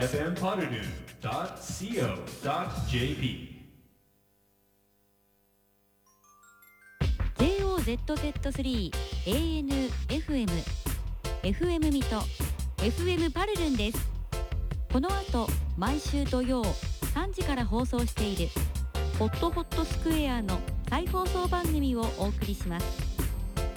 fmpoddernoon.co.jp JOZZ3 AN FM FM 水戸 FM パルルンです。この後毎週土曜3時から放送しているホットホットスクエアの再放送番組をお送りします。